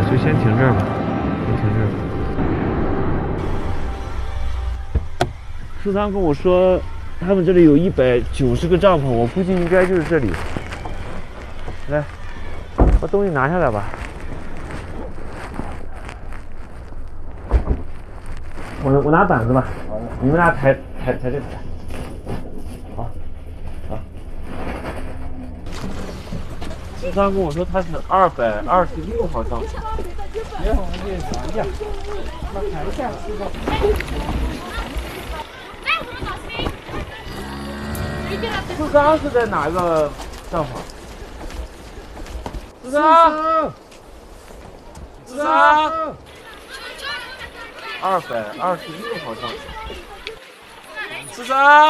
就先停这儿吧，先停这儿。食堂跟我说，他们这里有190个帐篷，我估计应该就是这里。来，把东西拿下来吧。我拿板子吧，你们俩抬这个来。好。食堂跟我说他是226号帐篷。 别往这里转一下，那抬一下是吧？ 食堂是在哪个帐篷？食堂，226号帐篷。食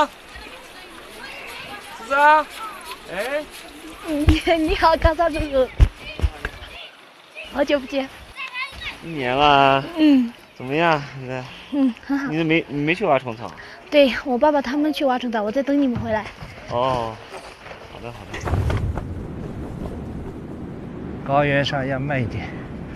堂，哎， 你好，刚才这个，好久不见。 1年了。怎么样？ 很好。 你没去挖虫草？ 对，我爸爸他们去挖虫草，我在等你们回来。 哦，好的。 高原上要慢一点。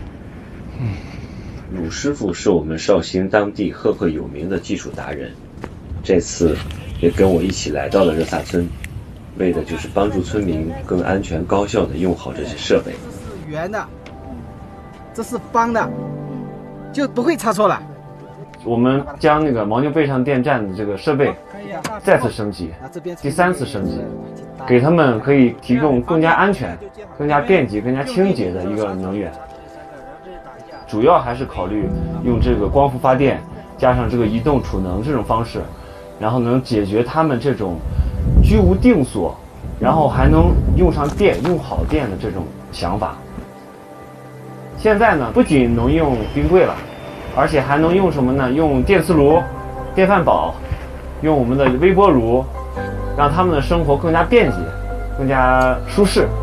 鲁师傅是我们绍兴当地赫赫有名的技术达人，这次也跟我一起来到了热萨村，为的就是帮助村民更安全高效地用好这些设备。 这是圆的，这是方的，就不会插错了。 我们将那个牦牛背上电站的这个设备再次升级，第3次升级，给他们可以提供更加安全、更加便捷、更加清洁的一个能源。主要还是考虑用这个光伏发电加上这个移动储能这种方式，然后能解决他们这种居无定所，然后还能用上电、用好电的这种想法。现在呢，不仅能用冰柜了，而且还能用什么呢？用电磁炉、电饭煲，用我们的微波炉，让他们的生活更加便捷、更加舒适。